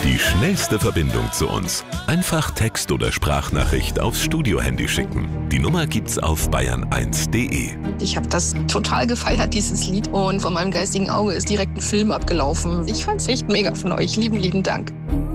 Die schnellste Verbindung zu uns. Einfach Text oder Sprachnachricht aufs Studiohandy schicken. Die Nummer gibt's auf bayern1.de. Ich habe das total gefeiert, dieses Lied. Und vor meinem geistigen Auge ist direkt ein Film abgelaufen. Ich fand's echt mega von euch. Lieben Dank.